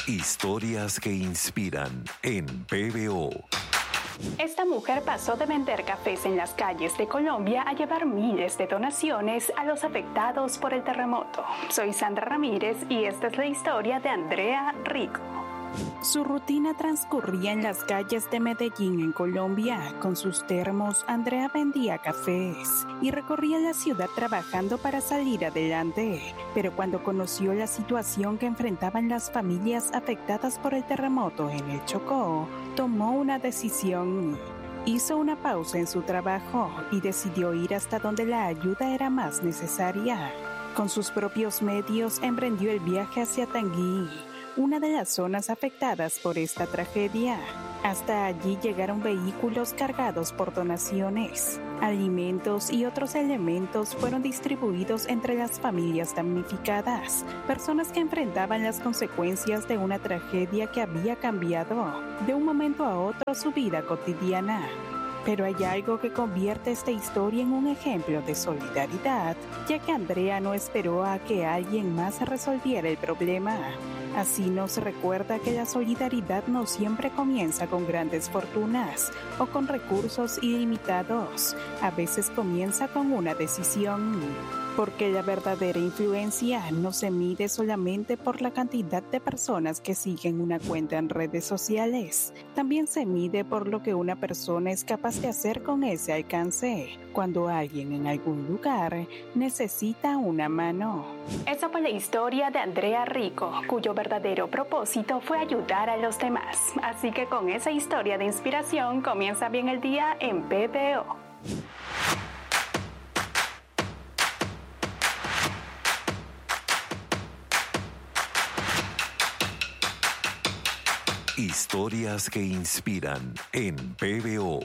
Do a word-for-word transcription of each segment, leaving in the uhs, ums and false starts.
Historias que inspiran en P B O. Esta mujer pasó de vender cafés en las calles de Colombia a llevar miles de donaciones a los afectados por el terremoto. Soy Sandra Ramírez y esta es la historia de Andrea Rico. Su rutina transcurría en las calles de Medellín, en Colombia. Con sus termos, Andrea vendía cafés y recorría la ciudad trabajando para salir adelante. Pero cuando conoció la situación que enfrentaban las familias afectadas por el terremoto en el Chocó, tomó una decisión. Hizo una pausa en su trabajo y decidió ir hasta donde la ayuda era más necesaria. Con sus propios medios emprendió el viaje hacia Tanguy, una de las zonas afectadas por esta tragedia. Hasta allí llegaron vehículos cargados por donaciones. Alimentos y otros elementos fueron distribuidos entre las familias damnificadas, personas que enfrentaban las consecuencias de una tragedia que había cambiado de un momento a otro su vida cotidiana. Pero hay algo que convierte esta historia en un ejemplo de solidaridad, ya que Andrea no esperó a que alguien más resolviera el problema. Así nos recuerda que la solidaridad no siempre comienza con grandes fortunas o con recursos ilimitados. A veces comienza con una decisión. Porque la verdadera influencia no se mide solamente por la cantidad de personas que siguen una cuenta en redes sociales. También se mide por lo que una persona es capaz de hacer con ese alcance, cuando alguien en algún lugar necesita una mano. Esa fue la historia de Andrea Rico, cuyo verdadero propósito fue ayudar a los demás. Así que con esa historia de inspiración comienza bien el día en P B O. Historias que inspiran en P B O.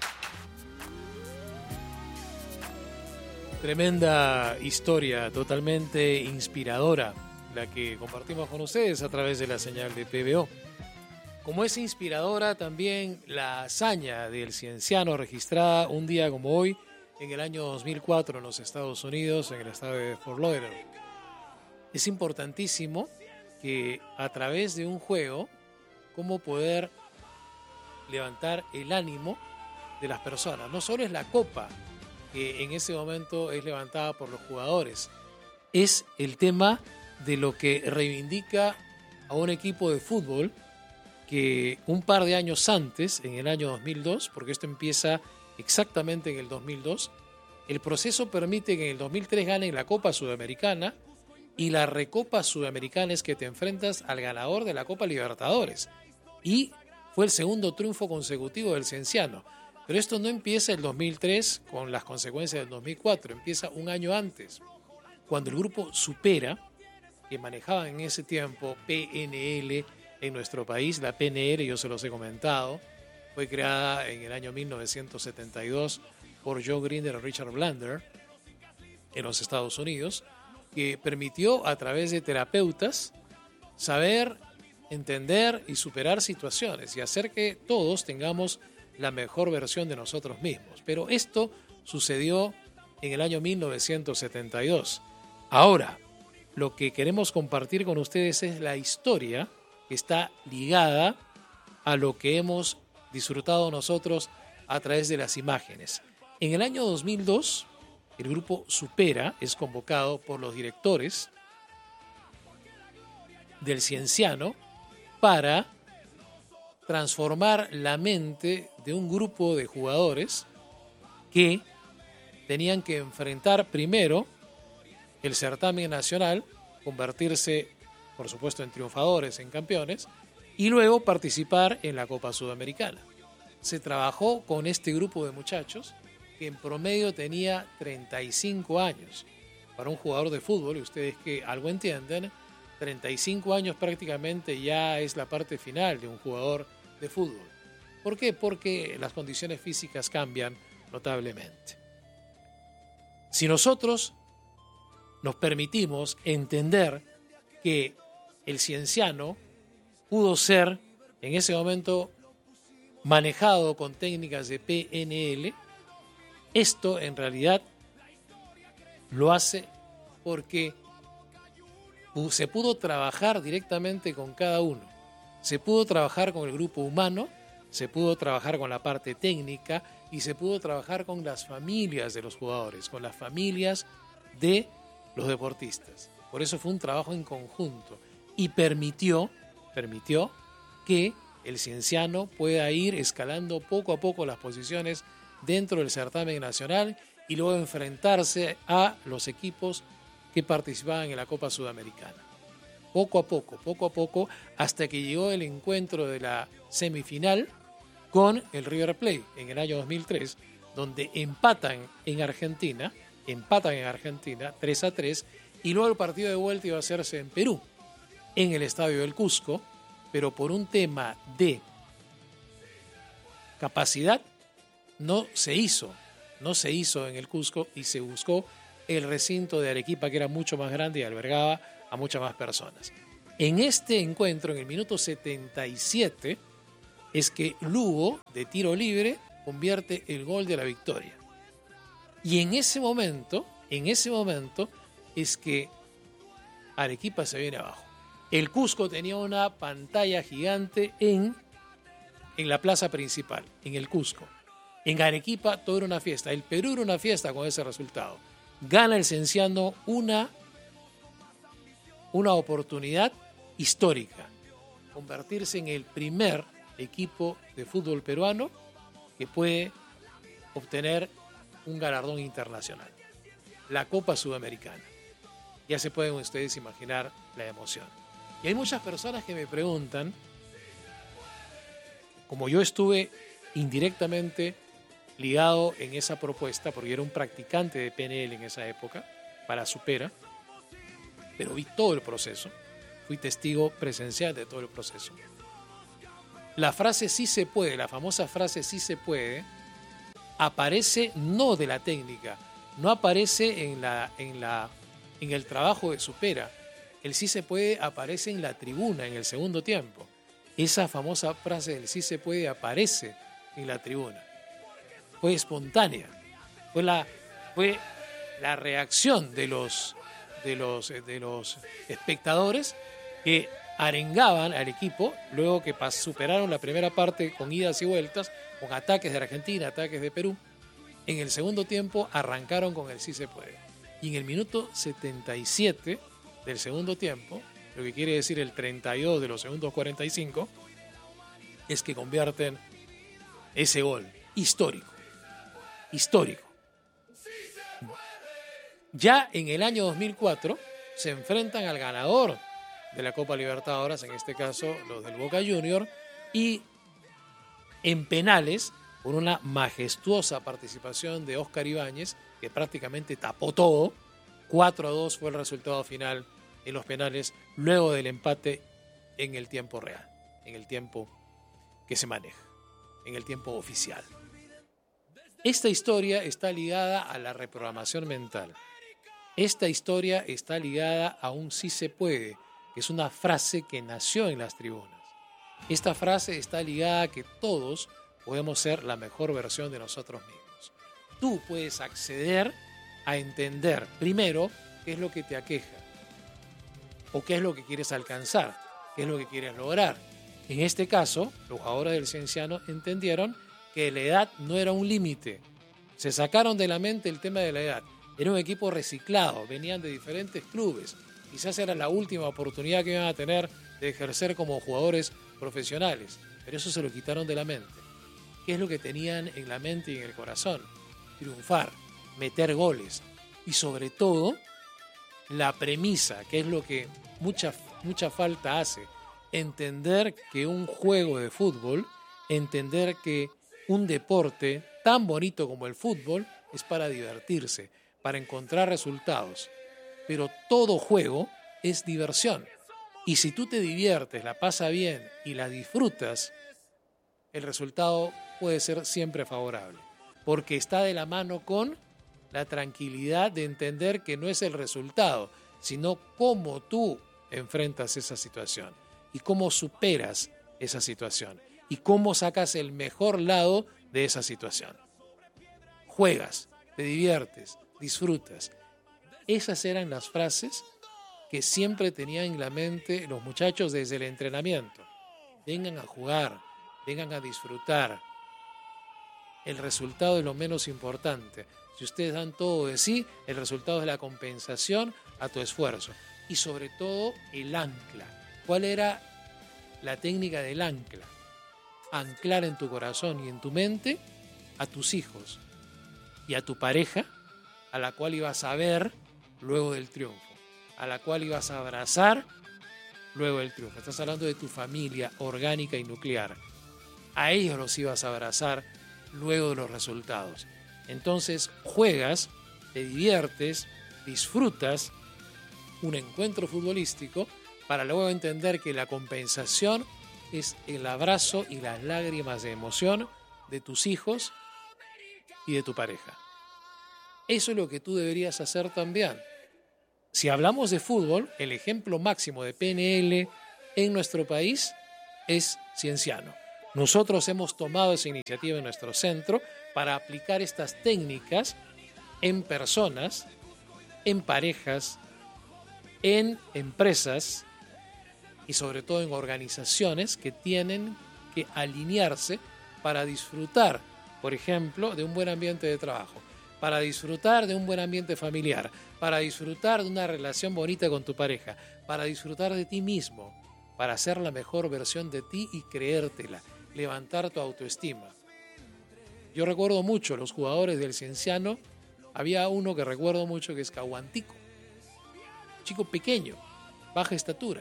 Tremenda historia, totalmente inspiradora, la que compartimos con ustedes a través de la señal de P B O. Como es inspiradora también la hazaña del cienciano registrada un día como hoy, en el año dos mil cuatro en los Estados Unidos, en el estado de Fort Lauderdale. Es importantísimo que a través de un juego, cómo poder levantar el ánimo de las personas. No solo es la copa que en ese momento es levantada por los jugadores, es el tema de lo que reivindica a un equipo de fútbol que un par de años antes, en el año dos mil dos, porque esto empieza exactamente en el dos mil dos, el proceso permite que en el dos mil tres ganen la Copa Sudamericana, y la Recopa Sudamericana es que te enfrentas al ganador de la Copa Libertadores. Y fue el segundo triunfo consecutivo del Cienciano. Pero esto no empieza el dos mil tres con las consecuencias del dos mil cuatro, empieza un año antes, cuando el grupo Supera, que manejaba en ese tiempo P N L en nuestro país, la P N L, yo se los he comentado, fue creada en el año mil novecientos setenta y dos por Joe Grinder y Richard Blander en los Estados Unidos, que permitió a través de terapeutas saber, entender y superar situaciones y hacer que todos tengamos la mejor versión de nosotros mismos. Pero esto sucedió en el año mil novecientos setenta y dos. Ahora, lo que queremos compartir con ustedes es la historia que está ligada a lo que hemos disfrutado nosotros a través de las imágenes. En el año dos mil dos, el grupo Supera es convocado por los directores del Cienciano para transformar la mente de un grupo de jugadores que tenían que enfrentar primero el certamen nacional, convertirse, por supuesto, en triunfadores, en campeones, y luego participar en la Copa Sudamericana. Se trabajó con este grupo de muchachos que en promedio tenía treinta y cinco años. Para un jugador de fútbol, y ustedes que algo entienden, treinta y cinco años prácticamente ya es la parte final de un jugador de fútbol. ¿Por qué? Porque las condiciones físicas cambian notablemente. Si nosotros nos permitimos entender que el Cienciano pudo ser en ese momento manejado con técnicas de P N L, esto en realidad lo hace porque se pudo trabajar directamente con cada uno. Se pudo trabajar con el grupo humano, se pudo trabajar con la parte técnica y se pudo trabajar con las familias de los jugadores, con las familias de los deportistas. Por eso fue un trabajo en conjunto y permitió, permitió que el Cienciano pueda ir escalando poco a poco las posiciones dentro del certamen nacional y luego enfrentarse a los equipos que participaban en la Copa Sudamericana. Poco a poco, poco a poco, hasta que llegó el encuentro de la semifinal con el River Plate en el año dos mil tres, donde empatan en Argentina, empatan en Argentina tres a tres, y luego el partido de vuelta iba a hacerse en Perú, en el Estadio del Cusco, pero por un tema de capacidad no se hizo, no se hizo en el Cusco y se buscó el recinto de Arequipa, que era mucho más grande y albergaba a muchas más personas. En este encuentro, en el minuto setenta y siete, es que Lugo, de tiro libre, convierte el gol de la victoria. Y en ese momento, en ese momento, es que Arequipa se viene abajo. El Cusco tenía una pantalla gigante en, en la plaza principal, en el Cusco. En Arequipa todo era una fiesta. El Perú era una fiesta con ese resultado. Gana el Cienciano una, una oportunidad histórica. Convertirse en el primer equipo de fútbol peruano que puede obtener un galardón internacional. La Copa Sudamericana. Ya se pueden ustedes imaginar la emoción. Y hay muchas personas que me preguntan, como yo estuve indirectamente ligado en esa propuesta, porque era un practicante de P N L en esa época, para Supera, pero vi todo el proceso, fui testigo presencial de todo el proceso. La frase sí se puede, la famosa frase sí se puede, aparece no de la técnica, no aparece en, la, en, la, en el trabajo de Supera. El sí se puede aparece en la tribuna, en el segundo tiempo. Esa famosa frase del sí se puede aparece en la tribuna. Fue espontánea. Fue la, fue la reacción de los, de, los, de los espectadores que arengaban al equipo luego que superaron la primera parte con idas y vueltas, con ataques de Argentina, ataques de Perú. En el segundo tiempo arrancaron con el sí se puede. Y en el minuto setenta y siete del segundo tiempo, lo que quiere decir el treinta y dos de los segundos cuarenta y cinco, es que convierten ese gol histórico. Histórico. Ya en el año dos mil cuatro se enfrentan al ganador de la Copa Libertadores, en este caso los del Boca Juniors, y en penales, por una majestuosa participación de Óscar Ibáñez, que prácticamente tapó todo, cuatro a dos fue el resultado final en los penales, luego del empate en el tiempo real, en el tiempo que se maneja, en el tiempo oficial. Esta historia está ligada a la reprogramación mental. Esta historia está ligada a un sí se puede, que es una frase que nació en las tribunas. Esta frase está ligada a que todos podemos ser la mejor versión de nosotros mismos. Tú puedes acceder a entender, primero, qué es lo que te aqueja, o qué es lo que quieres alcanzar, qué es lo que quieres lograr. En este caso, los jugadores del Cienciano entendieron que la edad no era un límite. Se sacaron de la mente el tema de la edad. Era un equipo reciclado, venían de diferentes clubes. Quizás era la última oportunidad que iban a tener de ejercer como jugadores profesionales, pero eso se lo quitaron de la mente. ¿Qué es lo que tenían en la mente y en el corazón? Triunfar, meter goles y sobre todo la premisa, que es lo que mucha, mucha falta hace, entender que un juego de fútbol, entender que un deporte tan bonito como el fútbol es para divertirse, para encontrar resultados, pero todo juego es diversión. Y si tú te diviertes, la pasas bien y la disfrutas, el resultado puede ser siempre favorable, porque está de la mano con la tranquilidad de entender que no es el resultado, sino cómo tú enfrentas esa situación y cómo superas esa situación y cómo sacas el mejor lado de esa situación. Juegas, te diviertes, disfrutas. Esas eran las frases que siempre tenían en la mente los muchachos desde el entrenamiento. vengan a jugar, vengan a disfrutar. El resultado es lo menos importante. Si ustedes dan todo de sí, el resultado es la compensación a tu esfuerzo. Y sobre todo, el ancla. ¿Cuál era la técnica del ancla? Anclar en tu corazón y en tu mente a tus hijos y a tu pareja, a la cual ibas a ver luego del triunfo, a la cual ibas a abrazar luego del triunfo. Estás hablando de tu familia orgánica y nuclear. A ellos los ibas a abrazar luego de los resultados. Entonces juegas, te diviertes, disfrutas un encuentro futbolístico para luego entender que la compensación es el abrazo y las lágrimas de emoción de tus hijos y de tu pareja. Eso es lo que tú deberías hacer también. Si hablamos de fútbol, el ejemplo máximo de P N L en nuestro país es Cienciano. Nosotros hemos tomado esa iniciativa en nuestro centro para aplicar estas técnicas en personas, en parejas, en empresas y sobre todo en organizaciones que tienen que alinearse para disfrutar, por ejemplo, de un buen ambiente de trabajo, para disfrutar de un buen ambiente familiar, para disfrutar de una relación bonita con tu pareja, para disfrutar de ti mismo, para ser la mejor versión de ti y creértela, levantar tu autoestima. Yo recuerdo mucho los jugadores del Cienciano. Había uno que recuerdo mucho que es Caguantico, chico pequeño, baja estatura,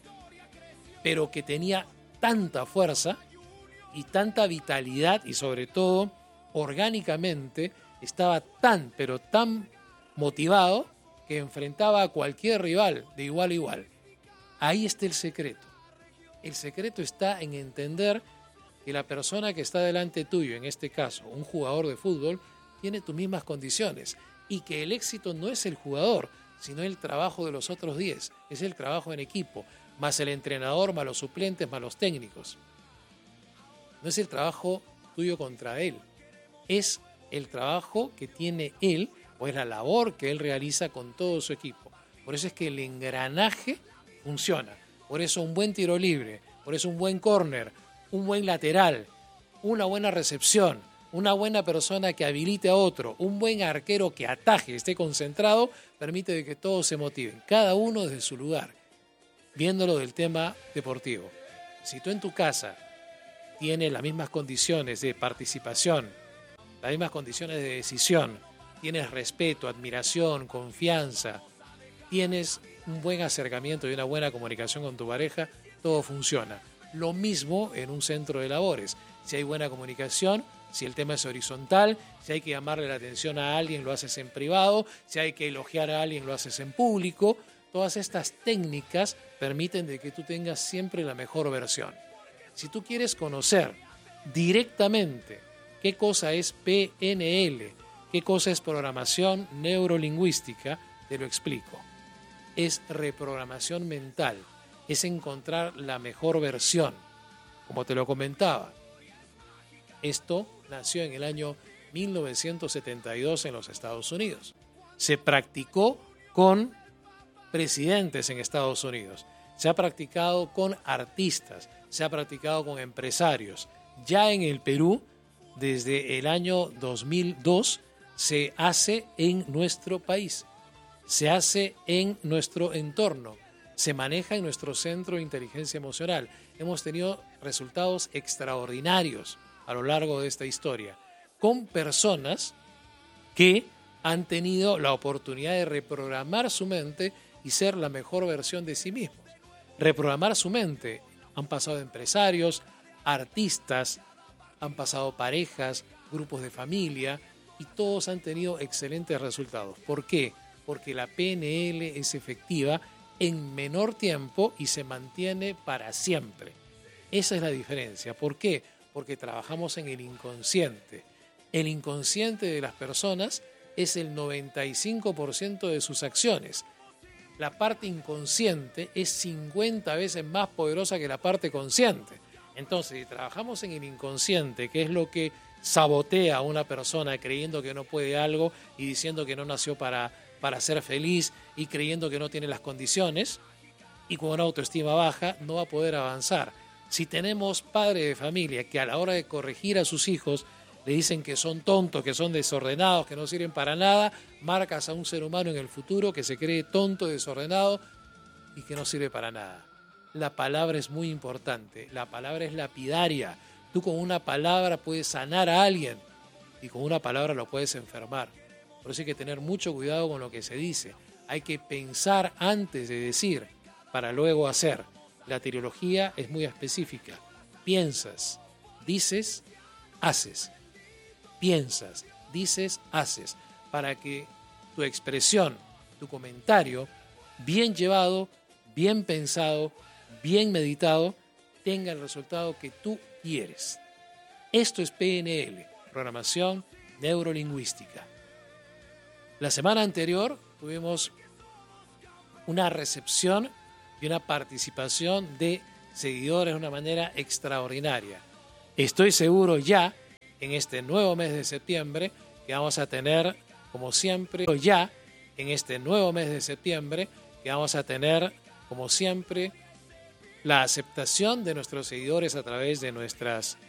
pero que tenía tanta fuerza y tanta vitalidad y sobre todo orgánicamente estaba tan pero tan motivado que enfrentaba a cualquier rival de igual a igual. Ahí está el secreto. El secreto está en entender que la persona que está delante tuyo, en este caso un jugador de fútbol, tiene tus mismas condiciones y que el éxito no es el jugador, sino el trabajo de los otros diez, es el trabajo en equipo, más el entrenador, más los suplentes, más los técnicos. No es el trabajo tuyo contra él, es el trabajo que tiene él o es la labor que él realiza con todo su equipo. Por eso es que el engranaje funciona, por eso un buen tiro libre, por eso un buen córner, un buen lateral, una buena recepción, una buena persona que habilite a otro, un buen arquero que ataje, esté concentrado, permite que todos se motiven, cada uno desde su lugar, viéndolo del tema deportivo. Si tú en tu casa tienes las mismas condiciones de participación, las mismas condiciones de decisión, tienes respeto, admiración, confianza, tienes un buen acercamiento y una buena comunicación con tu pareja, todo funciona. Lo mismo en un centro de labores. Si hay buena comunicación, si el tema es horizontal, si hay que llamarle la atención a alguien, lo haces en privado, si hay que elogiar a alguien, lo haces en público. Todas estas técnicas permiten de que tú tengas siempre la mejor versión. Si tú quieres conocer directamente qué cosa es P N L, qué cosa es programación neurolingüística, te lo explico. Es reprogramación mental, es encontrar la mejor versión. Como te lo comentaba, esto nació en el año mil novecientos setenta y dos en los Estados Unidos. Se practicó con presidentes en Estados Unidos, se ha practicado con artistas, se ha practicado con empresarios. Ya en el Perú, desde el año dos mil dos, se hace en nuestro país, se hace en nuestro entorno, se maneja en nuestro centro de inteligencia emocional. Hemos tenido resultados extraordinarios a lo largo de esta historia, con personas que han tenido la oportunidad de reprogramar su mente y ser la mejor versión de sí mismos. Reprogramar su mente. Han pasado empresarios, artistas, han pasado parejas, grupos de familia y todos han tenido excelentes resultados. ¿Por qué? Porque la P N L es efectiva en menor tiempo y se mantiene para siempre. Esa es la diferencia. ¿Por qué? Porque trabajamos en el inconsciente. El inconsciente de las personas es el noventa y cinco por ciento de sus acciones. La parte inconsciente es cincuenta veces más poderosa que la parte consciente. Entonces, si trabajamos en el inconsciente, que es lo que sabotea a una persona creyendo que no puede algo y diciendo que no nació para, para ser feliz y creyendo que no tiene las condiciones, y con una autoestima baja no va a poder avanzar. Si tenemos padres de familia que a la hora de corregir a sus hijos le dicen que son tontos, que son desordenados, que no sirven para nada, marcas a un ser humano en el futuro que se cree tonto, desordenado y que no sirve para nada. La palabra es muy importante, la palabra es lapidaria. Tú con una palabra puedes sanar a alguien y con una palabra lo puedes enfermar. Por eso hay que tener mucho cuidado con lo que se dice. Hay que pensar antes de decir para luego hacer. La teología es muy específica. Piensas, dices, haces. Piensas, dices, haces. Para que tu expresión, tu comentario, bien llevado, bien pensado, bien meditado, tenga el resultado que tú quieres. Esto es P N L, Programación Neurolingüística. La semana anterior tuvimos una recepción y una participación de seguidores de una manera extraordinaria. Estoy seguro ya, en este nuevo mes de septiembre, que vamos a tener, como siempre, ya, en este nuevo mes de septiembre, que vamos a tener, como siempre, la aceptación de nuestros seguidores a través de nuestras